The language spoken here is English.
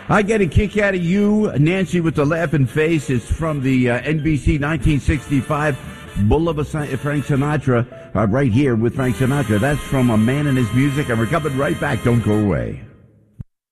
I get a kick out of you, Nancy with the laughing face. It's from the NBC 1965 Bull of a Frank Sinatra, right here with Frank Sinatra. That's from A Man and His Music, and we're coming right back. Don't go away.